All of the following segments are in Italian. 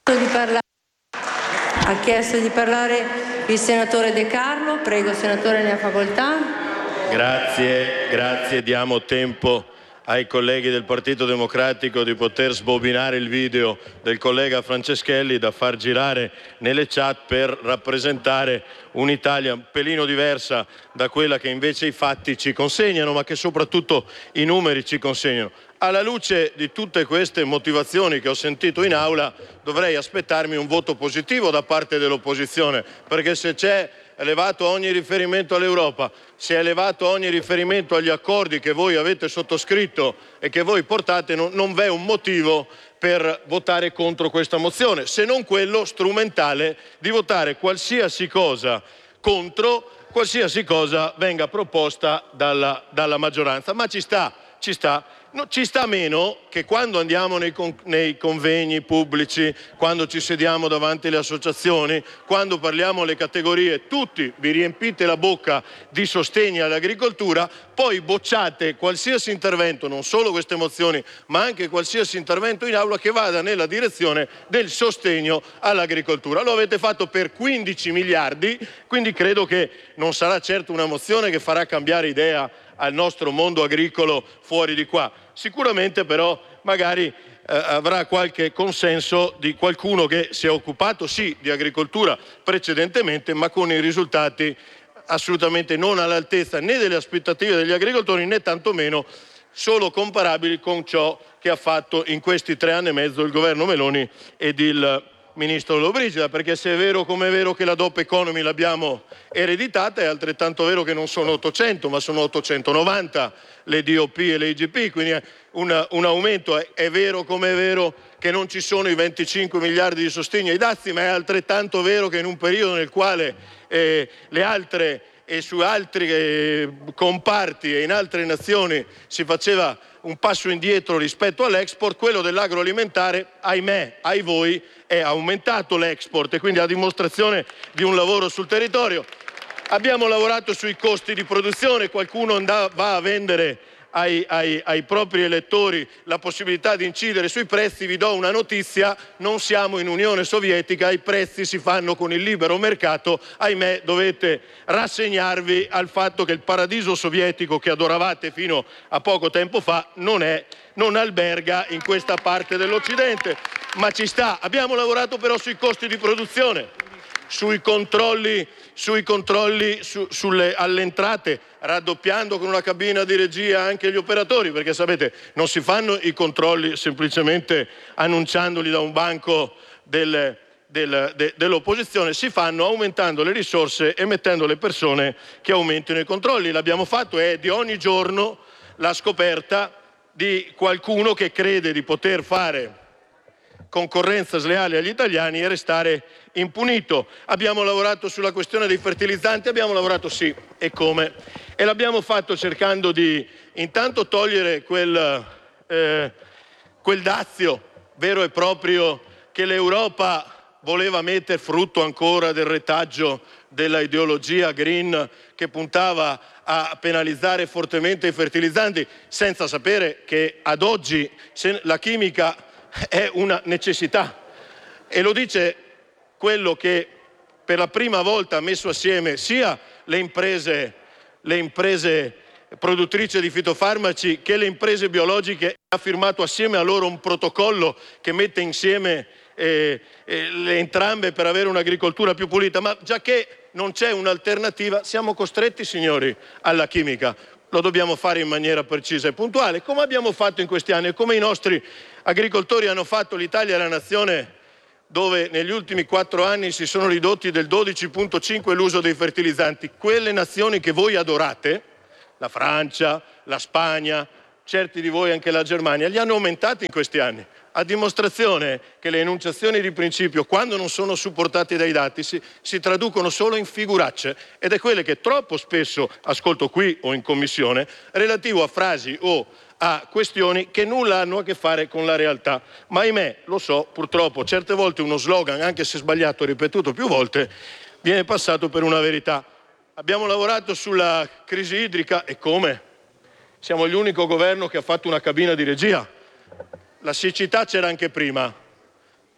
Ha chiesto di parlare il senatore De Carlo. Prego, senatore, ne ha facoltà. Grazie. Diamo tempo ai colleghi del Partito Democratico di poter sbobinare il video del collega Franceschelli da far girare nelle chat per rappresentare un'Italia un pelino diversa da quella che invece i fatti ci consegnano, ma che soprattutto i numeri ci consegnano. Alla luce di tutte queste motivazioni che ho sentito in aula, dovrei aspettarmi un voto positivo da parte dell'opposizione, perché se c'è elevato ogni riferimento all'Europa, si è elevato ogni riferimento agli accordi che voi avete sottoscritto e che voi portate, non v'è un motivo per votare contro questa mozione, se non quello strumentale di votare qualsiasi cosa contro qualsiasi cosa venga proposta dalla maggioranza. Ma ci sta. Ci sta meno che quando andiamo nei convegni pubblici, quando ci sediamo davanti alle associazioni, quando parliamo alle categorie, tutti vi riempite la bocca di sostegno all'agricoltura, poi bocciate qualsiasi intervento, non solo queste mozioni, ma anche qualsiasi intervento in aula che vada nella direzione del sostegno all'agricoltura. Lo avete fatto per 15 miliardi, quindi credo che non sarà certo una mozione che farà cambiare idea al nostro mondo agricolo fuori di qua. Sicuramente però magari avrà qualche consenso di qualcuno che si è occupato sì di agricoltura precedentemente, ma con i risultati assolutamente non all'altezza né delle aspettative degli agricoltori né tantomeno solo comparabili con ciò che ha fatto in questi 3 anni e mezzo il governo Meloni ed il ministro Lollobrigida, perché se è vero come è vero che la DOP Economy l'abbiamo ereditata, è altrettanto vero che non sono 800 ma sono 890 le DOP e le IGP, quindi è un aumento. È vero come è vero che non ci sono i 25 miliardi di sostegno ai dazi, ma è altrettanto vero che in un periodo nel quale le altre e su altri comparti e in altre nazioni si faceva un passo indietro rispetto all'export, quello dell'agroalimentare, ahimè, ai voi, è aumentato l'export e quindi a dimostrazione di un lavoro sul territorio. Abbiamo lavorato sui costi di produzione, qualcuno va a vendere ai propri elettori la possibilità di incidere sui prezzi. Vi do una notizia: non siamo in Unione Sovietica, i prezzi si fanno con il libero mercato. Ahimè, dovete rassegnarvi al fatto che il paradiso sovietico che adoravate fino a poco tempo fa non alberga in questa parte dell'Occidente, ma ci sta. Abbiamo lavorato però sui costi di produzione, sui controlli alle entrate, raddoppiando con una cabina di regia anche gli operatori, perché sapete non si fanno i controlli semplicemente annunciandoli da un banco dell'opposizione, si fanno aumentando le risorse e mettendo le persone che aumentino i controlli. L'abbiamo fatto, è di ogni giorno la scoperta di qualcuno che crede di poter fare concorrenza sleale agli italiani e restare impunito. Abbiamo lavorato sulla questione dei fertilizzanti, abbiamo lavorato sì, e come? E l'abbiamo fatto cercando di intanto togliere quel dazio vero e proprio che l'Europa voleva mettere, frutto ancora del retaggio della ideologia green che puntava a penalizzare fortemente i fertilizzanti, senza sapere che ad oggi la chimica è una necessità. E lo dice quello che per la prima volta ha messo assieme sia le imprese produttrici di fitofarmaci che le imprese biologiche, ha firmato assieme a loro un protocollo che mette insieme entrambe per avere un'agricoltura più pulita. Ma già che non c'è un'alternativa, siamo costretti, signori, alla chimica. Lo dobbiamo fare in maniera precisa e puntuale, come abbiamo fatto in questi anni e come i nostri agricoltori hanno fatto. L'Italia è la nazione dove negli ultimi 4 anni si sono ridotti del 12,5 l'uso dei fertilizzanti. Quelle nazioni che voi adorate, la Francia, la Spagna, certi di voi anche la Germania, li hanno aumentati in questi anni, a dimostrazione che le enunciazioni di principio, quando non sono supportate dai dati, si traducono solo in figuracce, ed è quelle che troppo spesso ascolto qui o in commissione, relativo a frasi o a questioni che nulla hanno a che fare con la realtà. Ma ahimè, lo so, purtroppo certe volte uno slogan, anche se sbagliato, ripetuto più volte, viene passato per una verità. Abbiamo lavorato sulla crisi idrica, e come? Siamo l'unico governo che ha fatto una cabina di regia. La siccità c'era anche prima,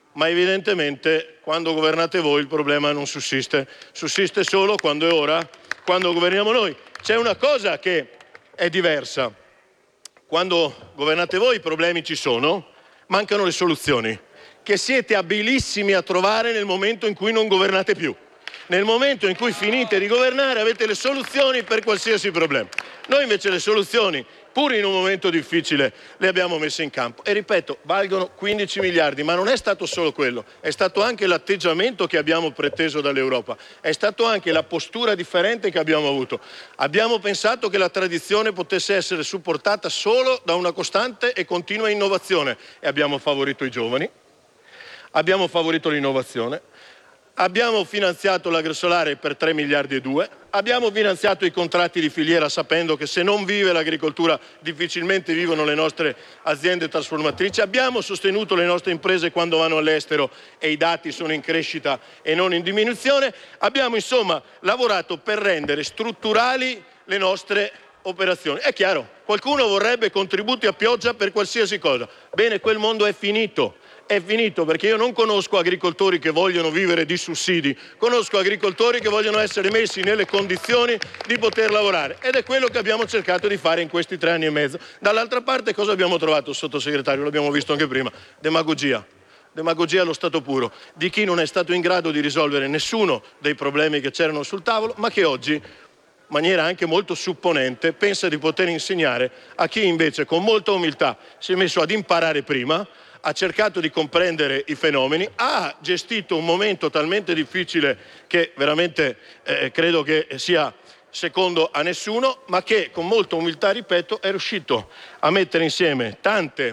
ma evidentemente quando governate voi il problema non sussiste, sussiste solo quando è ora, quando governiamo noi. C'è una cosa che è diversa: quando governate voi i problemi ci sono, mancano le soluzioni, che siete abilissimi a trovare nel momento in cui non governate più. Nel momento in cui finite di governare avete le soluzioni per qualsiasi problema. Noi invece le soluzioni, pur in un momento difficile, le abbiamo messe in campo. E ripeto, valgono 15 miliardi, ma non è stato solo quello, è stato anche l'atteggiamento che abbiamo preteso dall'Europa, è stato anche la postura differente che abbiamo avuto. Abbiamo pensato che la tradizione potesse essere supportata solo da una costante e continua innovazione e abbiamo favorito i giovani, abbiamo favorito l'innovazione. Abbiamo finanziato l'agrosolare per 3 miliardi e 2, abbiamo finanziato i contratti di filiera sapendo che se non vive l'agricoltura difficilmente vivono le nostre aziende trasformatrici, abbiamo sostenuto le nostre imprese quando vanno all'estero e i dati sono in crescita e non in diminuzione, abbiamo insomma lavorato per rendere strutturali le nostre operazioni. È chiaro, qualcuno vorrebbe contributi a pioggia per qualsiasi cosa, bene, quel mondo è finito. È finito, perché io non conosco agricoltori che vogliono vivere di sussidi, conosco agricoltori che vogliono essere messi nelle condizioni di poter lavorare ed è quello che abbiamo cercato di fare in questi 3 anni e mezzo. Dall'altra parte cosa abbiamo trovato, sottosegretario? L'abbiamo visto anche prima, demagogia allo stato puro, di chi non è stato in grado di risolvere nessuno dei problemi che c'erano sul tavolo, ma che oggi, in maniera anche molto supponente, pensa di poter insegnare a chi invece con molta umiltà si è messo ad imparare prima, ha cercato di comprendere i fenomeni, ha gestito un momento talmente difficile che veramente credo che sia secondo a nessuno, ma che con molta umiltà, ripeto, è riuscito a mettere insieme tante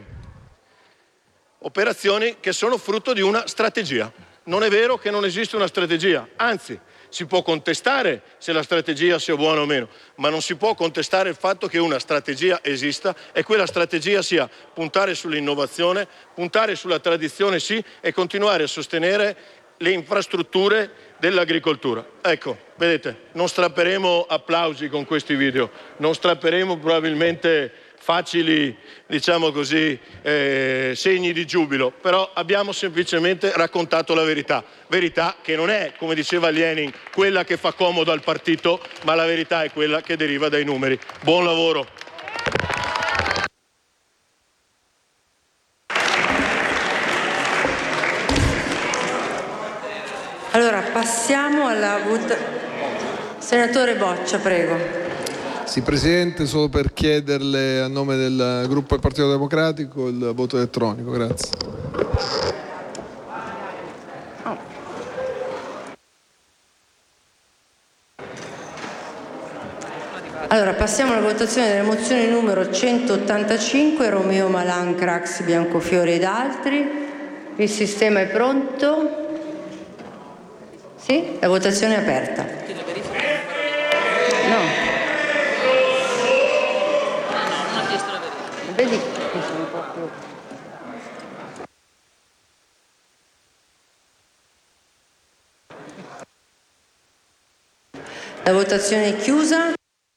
operazioni che sono frutto di una strategia. Non è vero che non esiste una strategia, anzi si può contestare se la strategia sia buona o meno, ma non si può contestare il fatto che una strategia esista e quella strategia sia puntare sull'innovazione, puntare sulla tradizione sì e continuare a sostenere le infrastrutture dell'agricoltura. Ecco, vedete, non strapperemo applausi con questi video, non strapperemo probabilmente facili, diciamo così, segni di giubilo, però abbiamo semplicemente raccontato la verità che non è, come diceva Lenin, quella che fa comodo al partito, ma la verità è quella che deriva dai numeri. Buon lavoro. Allora, passiamo alla Senatore Boccia, prego. Sì, Presidente, solo per chiederle a nome del gruppo del Partito Democratico il voto elettronico, grazie. Allora, passiamo alla votazione della mozione numero 185, Romeo Malan, Craxi, Biancofiore ed altri. Il sistema è pronto? Sì? La votazione è aperta. No. Vedi che sono un po' più. La votazione è chiusa.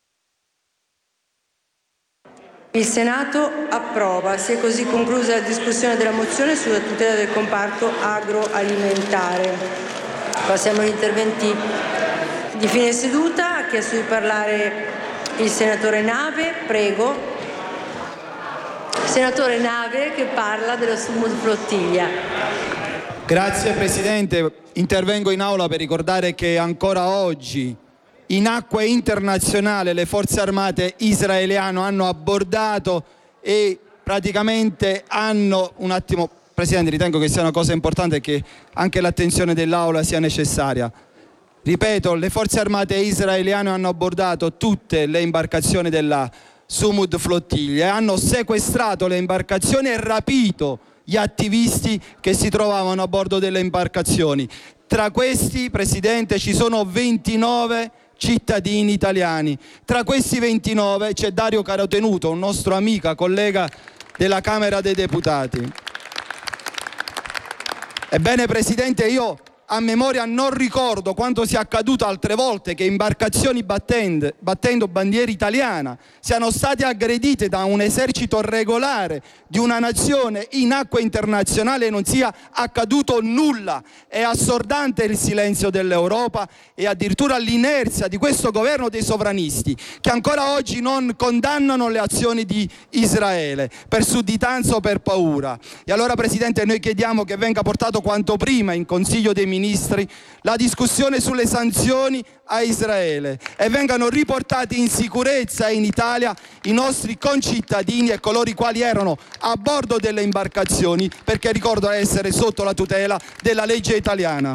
Il Senato approva. Si è così conclusa la discussione della mozione sulla tutela del comparto agroalimentare. Passiamo agli interventi di fine seduta. Ha chiesto di parlare il senatore Nave, prego. Senatore Nave che parla dello Sumud Flottiglia. Grazie Presidente, intervengo in aula per ricordare che ancora oggi in acque internazionali le forze armate israeliane hanno abbordato e praticamente hanno, un attimo Presidente, ritengo che sia una cosa importante e che anche l'attenzione dell'aula sia necessaria. Ripeto, le forze armate israeliane hanno abbordato tutte le imbarcazioni della Sumud Flottiglia e hanno sequestrato le imbarcazioni e rapito gli attivisti che si trovavano a bordo delle imbarcazioni. Tra questi, Presidente, ci sono 29 cittadini italiani. Tra questi 29 c'è Dario Carotenuto, un nostro amico, collega della Camera dei Deputati. Ebbene, Presidente, io a memoria non ricordo quanto sia accaduto altre volte che imbarcazioni battendo bandiera italiana siano state aggredite da un esercito regolare di una nazione in acque internazionali e non sia accaduto nulla. È assordante il silenzio dell'Europa e addirittura l'inerzia di questo governo dei sovranisti, che ancora oggi non condannano le azioni di Israele per sudditanza o per paura. E allora, Presidente, noi chiediamo che venga portato quanto prima in Consiglio dei Ministri la discussione sulle sanzioni a Israele e vengano riportati in sicurezza in Italia i nostri concittadini e coloro i quali erano a bordo delle imbarcazioni, perché ricordo essere sotto la tutela della legge italiana.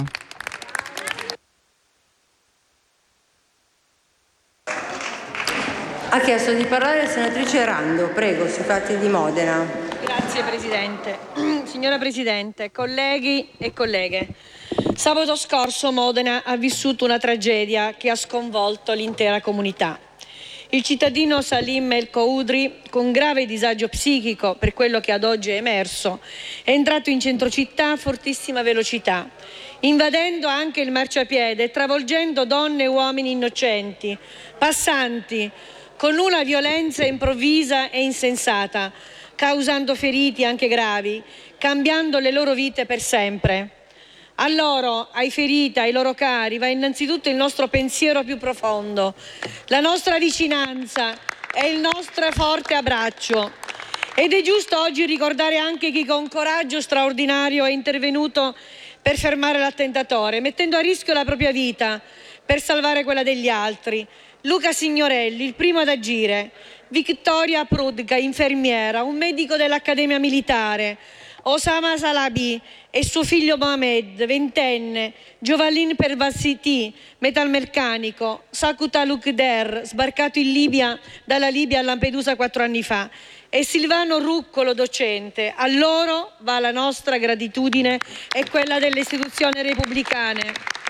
Ha chiesto di parlare la senatrice Rando, prego, sui fatti di Modena. Grazie Presidente. Signora Presidente, colleghi e colleghe, sabato scorso Modena ha vissuto una tragedia che ha sconvolto l'intera comunità. Il cittadino Salim El Khoudry, con grave disagio psichico per quello che ad oggi è emerso, è entrato in centro città a fortissima velocità, invadendo anche il marciapiede e travolgendo donne e uomini innocenti, passanti, con una violenza improvvisa e insensata, causando feriti anche gravi, cambiando le loro vite per sempre. A loro, ai feriti, ai loro cari, va innanzitutto il nostro pensiero più profondo, la nostra vicinanza e il nostro forte abbraccio. Ed è giusto oggi ricordare anche chi con coraggio straordinario è intervenuto per fermare l'attentatore, mettendo a rischio la propria vita per salvare quella degli altri. Luca Signorelli, il primo ad agire, Victoria Prudga, infermiera, un medico dell'Accademia Militare, Osama Salabi e suo figlio Mohamed, ventenne, Jovalin Pervasiti, metalmeccanico, Sakuta Lukder, sbarcato in Libia, dalla Libia a Lampedusa 4 anni fa, e Silvano Ruccolo, docente. A loro va la nostra gratitudine e quella delle istituzioni repubblicane.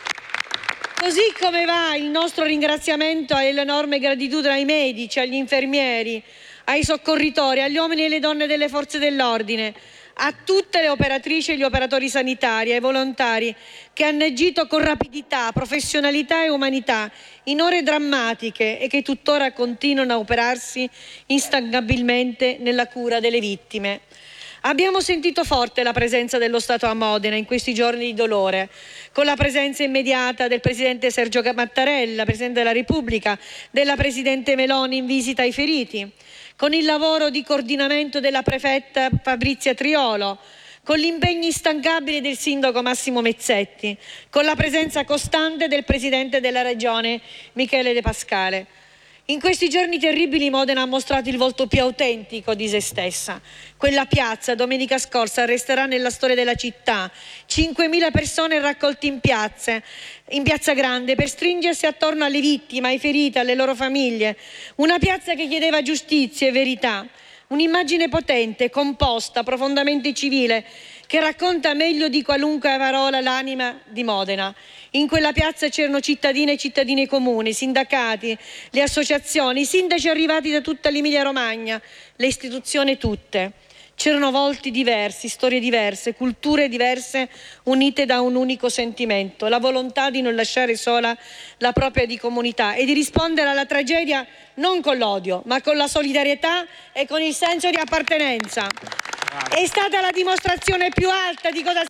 Così come va il nostro ringraziamento e l'enorme gratitudine ai medici, agli infermieri, ai soccorritori, agli uomini e alle donne delle forze dell'ordine, a tutte le operatrici e gli operatori sanitari, ai volontari che hanno agito con rapidità, professionalità e umanità in ore drammatiche e che tuttora continuano a operarsi instancabilmente nella cura delle vittime. Abbiamo sentito forte la presenza dello Stato a Modena in questi giorni di dolore, con la presenza immediata del Presidente Sergio Mattarella, Presidente della Repubblica, della Presidente Meloni in visita ai feriti, con il lavoro di coordinamento della Prefetta Fabrizia Triolo, con l'impegno instancabile del Sindaco Massimo Mezzetti, con la presenza costante del Presidente della Regione Michele De Pascale. In questi giorni terribili Modena ha mostrato il volto più autentico di se stessa. Quella piazza domenica scorsa resterà nella storia della città. 5.000 persone raccolte in Piazza Grande per stringersi attorno alle vittime, ai feriti, alle loro famiglie. Una piazza che chiedeva giustizia e verità. Un'immagine potente, composta, profondamente civile, che racconta meglio di qualunque parola l'anima di Modena. In quella piazza c'erano cittadine e cittadini comuni, sindacati, le associazioni, i sindaci arrivati da tutta l'Emilia Romagna, le istituzioni tutte. C'erano volti diversi, storie diverse, culture diverse, unite da un unico sentimento, la volontà di non lasciare sola la propria di comunità e di rispondere alla tragedia non con l'odio, ma con la solidarietà e con il senso di appartenenza. È stata la dimostrazione più alta di cosa...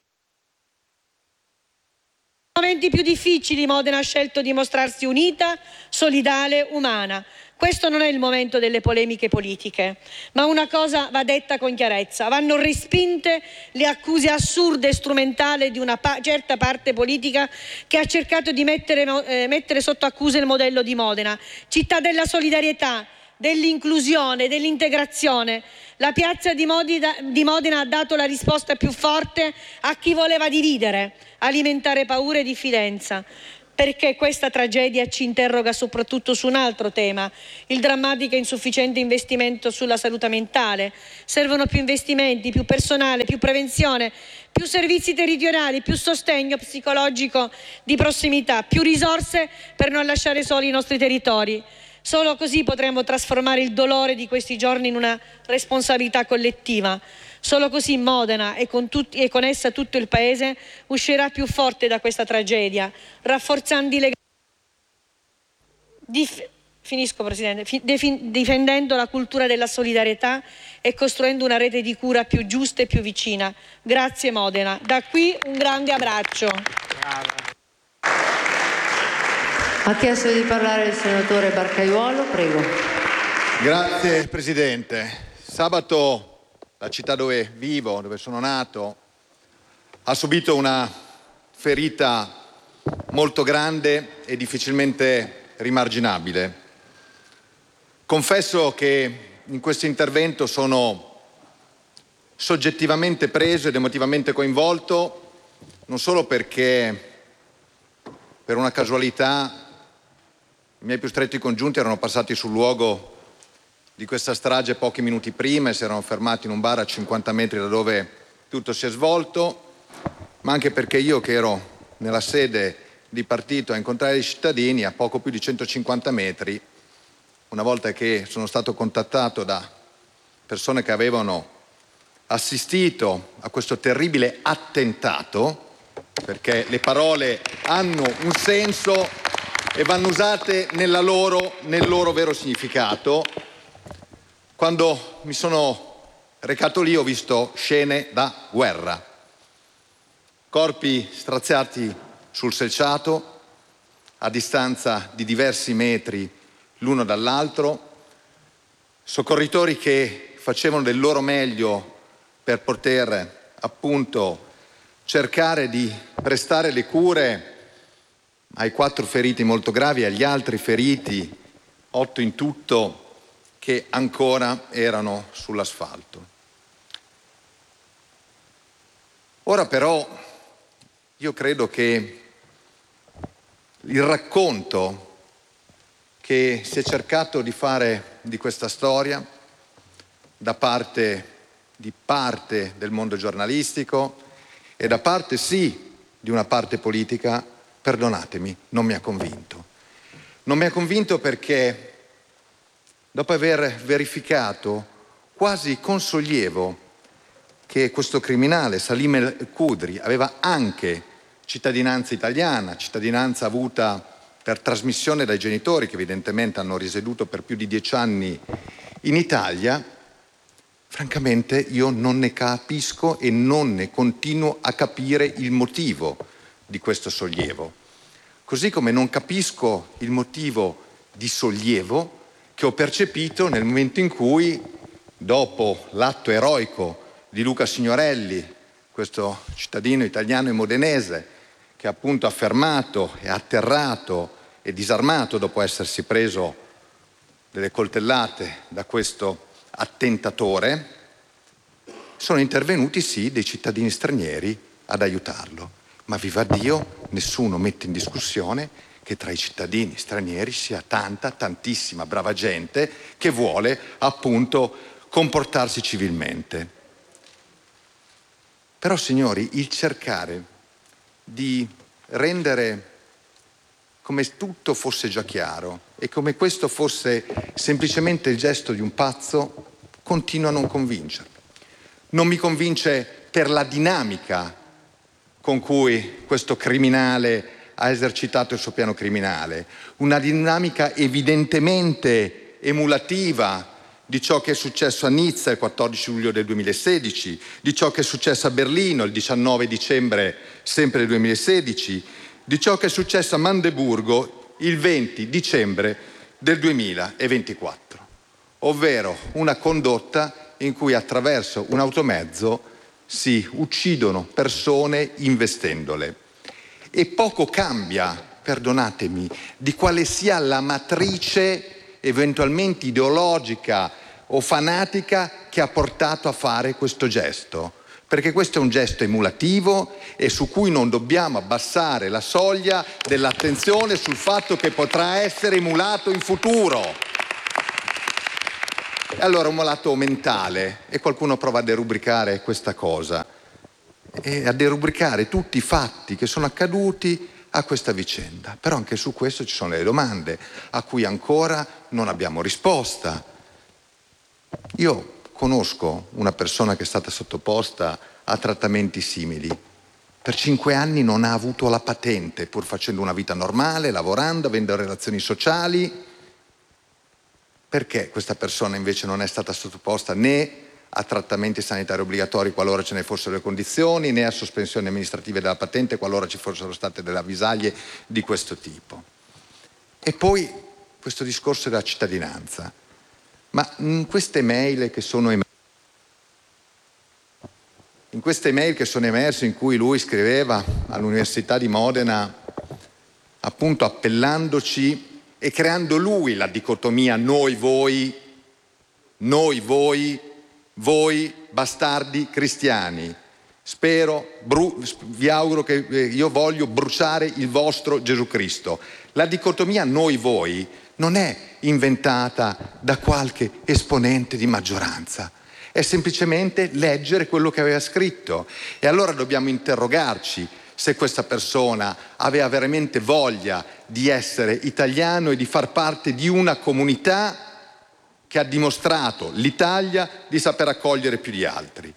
Nei momenti più difficili Modena ha scelto di mostrarsi unita, solidale, umana. Questo non è il momento delle polemiche politiche, ma una cosa va detta con chiarezza. Vanno respinte le accuse assurde e strumentali di una certa parte politica che ha cercato di mettere sotto accusa il modello di Modena, città della solidarietà, dell'inclusione, dell'integrazione. La piazza di Modena ha dato la risposta più forte a chi voleva dividere, alimentare paura e diffidenza. Perché questa tragedia ci interroga soprattutto su un altro tema, il drammatico e insufficiente investimento sulla salute mentale. Servono più investimenti, più personale, più prevenzione, più servizi territoriali, più sostegno psicologico di prossimità, più risorse per non lasciare soli i nostri territori. Solo così potremo trasformare il dolore di questi giorni in una responsabilità collettiva. Solo così Modena e con essa tutto il Paese uscirà più forte da questa tragedia, rafforzando i legami. Finisco, Presidente, difendendo la cultura della solidarietà e costruendo una rete di cura più giusta e più vicina. Grazie Modena. Da qui un grande abbraccio. Ha chiesto di parlare il senatore Barcaiuolo, prego. Grazie Presidente. Sabato la città dove vivo, dove sono nato, ha subito una ferita molto grande e difficilmente rimarginabile. Confesso che in questo intervento sono soggettivamente preso ed emotivamente coinvolto, non solo perché per una casualità i miei più stretti congiunti erano passati sul luogo di questa strage pochi minuti prima e si erano fermati in un bar a 50 metri da dove tutto si è svolto, ma anche perché io, che ero nella sede di partito a incontrare i cittadini, a poco più di 150 metri, una volta che sono stato contattato da persone che avevano assistito a questo terribile attentato, perché le parole hanno un senso e vanno usate nel loro vero significato. Quando mi sono recato lì ho visto scene da guerra, corpi straziati sul selciato a distanza di diversi metri l'uno dall'altro, soccorritori che facevano del loro meglio per poter appunto cercare di prestare le cure ai 4 feriti molto gravi e agli altri feriti, 8 in tutto, che ancora erano sull'asfalto. Ora però io credo che il racconto che si è cercato di fare di questa storia da parte del mondo giornalistico e da parte sì di una parte politica, perdonatemi, non mi ha convinto. Non mi ha convinto perché dopo aver verificato quasi con sollievo che questo criminale, Salim El-Khudri, aveva anche cittadinanza italiana, cittadinanza avuta per trasmissione dai genitori che evidentemente hanno risieduto per più di 10 anni in Italia, francamente io non ne capisco e non ne continuo a capire il motivo di questo sollievo. Così come non capisco il motivo di sollievo che ho percepito nel momento in cui, dopo l'atto eroico di Luca Signorelli, questo cittadino italiano e modenese, che appunto ha fermato e atterrato e disarmato dopo essersi preso delle coltellate da questo attentatore, sono intervenuti sì dei cittadini stranieri ad aiutarlo. Ma viva Dio, nessuno mette in discussione che tra i cittadini stranieri sia tantissima brava gente che vuole appunto comportarsi civilmente. Però signori, il cercare di rendere come tutto fosse già chiaro e come questo fosse semplicemente il gesto di un pazzo continua a non convincermi. Non mi convince per la dinamica con cui questo criminale ha esercitato il suo piano criminale, una dinamica evidentemente emulativa di ciò che è successo a Nizza il 14 luglio del 2016, di ciò che è successo a Berlino il 19 dicembre sempre del 2016, di ciò che è successo a Mandeburgo il 20 dicembre del 2024, ovvero una condotta in cui attraverso un automezzo si uccidono persone investendole. E poco cambia, perdonatemi, di quale sia la matrice eventualmente ideologica o fanatica che ha portato a fare questo gesto, perché questo è un gesto emulativo e su cui non dobbiamo abbassare la soglia dell'attenzione sul fatto che potrà essere emulato in futuro. E allora un malato mentale, e qualcuno prova a derubricare questa cosa e a derubricare tutti i fatti che sono accaduti a questa vicenda. Però anche su questo ci sono delle domande a cui ancora non abbiamo risposta. Io conosco una persona che è stata sottoposta a trattamenti simili. Per 5 anni non ha avuto la patente, pur facendo una vita normale, lavorando, avendo relazioni sociali. Perché questa persona invece non è stata sottoposta né a trattamenti sanitari obbligatori qualora ce ne fossero le condizioni, né a sospensioni amministrative della patente qualora ci fossero state delle avvisaglie di questo tipo? E poi questo discorso della cittadinanza. Ma in queste mail che sono emerse, in cui lui scriveva all'Università di Modena, appunto appellandoci e creando lui la dicotomia noi-voi, voi bastardi cristiani, vi auguro che io voglio bruciare il vostro Gesù Cristo. La dicotomia noi-voi non è inventata da qualche esponente di maggioranza, è semplicemente leggere quello che aveva scritto. E allora dobbiamo interrogarci se questa persona aveva veramente voglia di essere italiano e di far parte di una comunità che ha dimostrato l'Italia di saper accogliere più di altri.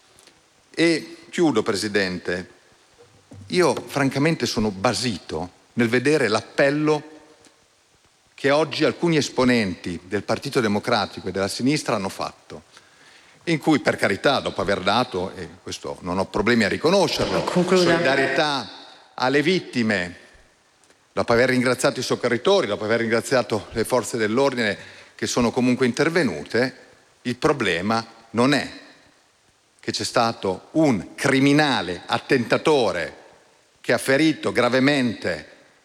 E chiudo, Presidente. Io francamente sono basito nel vedere l'appello che oggi alcuni esponenti del Partito Democratico e della sinistra hanno fatto, in cui, per carità, dopo aver dato, e questo non ho problemi a riconoscerlo, solidarietà alle vittime, dopo aver ringraziato i soccorritori, dopo aver ringraziato le forze dell'ordine che sono comunque intervenute, il problema non è che c'è stato un criminale attentatore che ha ferito gravemente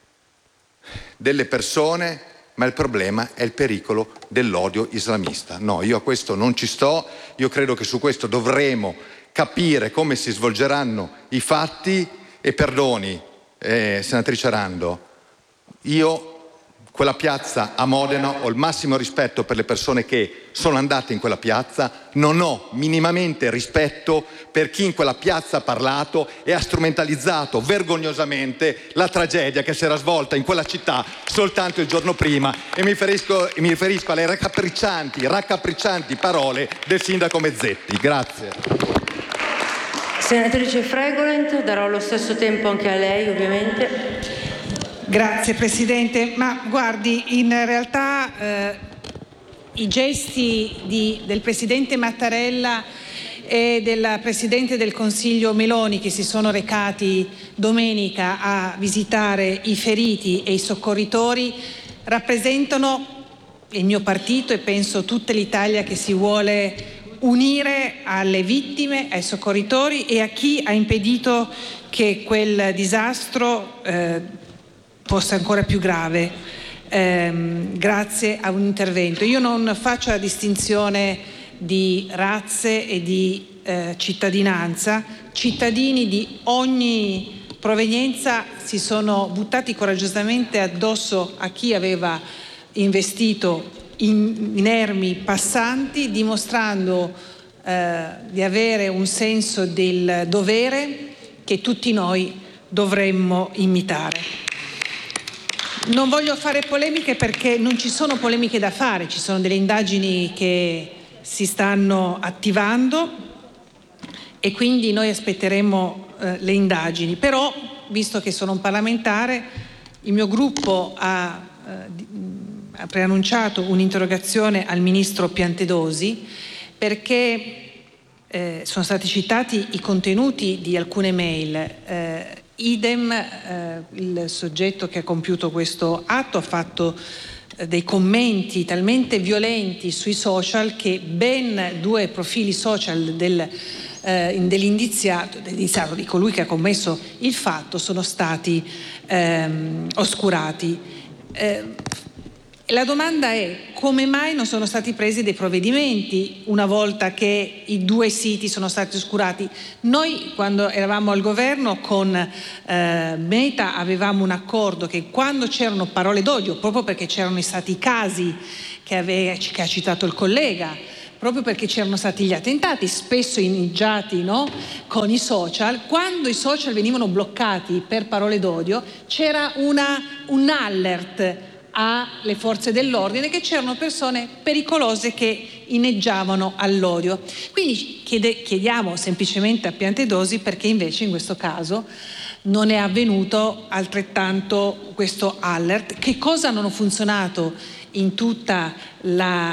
delle persone, ma il problema è il pericolo dell'odio islamista. No, io a questo non ci sto, io credo che su questo dovremo capire come si svolgeranno i fatti e perdoni, senatrice Rando, io quella piazza a Modena ho il massimo rispetto per le persone che sono andate in quella piazza, non ho minimamente rispetto per chi in quella piazza ha parlato e ha strumentalizzato vergognosamente la tragedia che si era svolta in quella città soltanto il giorno prima, e mi riferisco alle raccapriccianti parole del sindaco Mezzetti. Grazie. Senatrice Fregolent, darò lo stesso tempo anche a lei, ovviamente. Grazie Presidente, ma guardi, in realtà i gesti del Presidente Mattarella e della Presidente del Consiglio Meloni, che si sono recati domenica a visitare i feriti e i soccorritori, rappresentano il mio partito e penso tutta l'Italia che si vuole unire alle vittime, ai soccorritori e a chi ha impedito che quel disastro fosse ancora più grave, grazie a un intervento. Io non faccio la distinzione di razze e di cittadinanza. Cittadini di ogni provenienza si sono buttati coraggiosamente addosso a chi aveva investito inermi passanti, dimostrando di avere un senso del dovere che tutti noi dovremmo imitare. Non voglio fare polemiche perché non ci sono polemiche da fare, ci sono delle indagini che si stanno attivando e quindi noi aspetteremo le indagini. Però, visto che sono un parlamentare, il mio gruppo ha preannunciato un'interrogazione al Ministro Piantedosi perché sono stati citati i contenuti di alcune mail. Idem, il soggetto che ha compiuto questo atto ha fatto dei commenti talmente violenti sui social che ben 2 profili social dell'indiziato, di colui che ha commesso il fatto, sono stati oscurati. La domanda è: come mai non sono stati presi dei provvedimenti una volta che i 2 siti sono stati oscurati? Noi, quando eravamo al governo con Meta, avevamo un accordo che quando c'erano parole d'odio, proprio perché c'erano stati i casi che ha citato il collega, proprio perché c'erano stati gli attentati, spesso inneggiati, no? Con i social, quando i social venivano bloccati per parole d'odio, c'era un alert alle forze dell'ordine che c'erano persone pericolose che inneggiavano all'odio. Quindi chiediamo semplicemente a Piantedosi perché invece in questo caso non è avvenuto altrettanto questo alert. Che cosa non ha funzionato in tutta la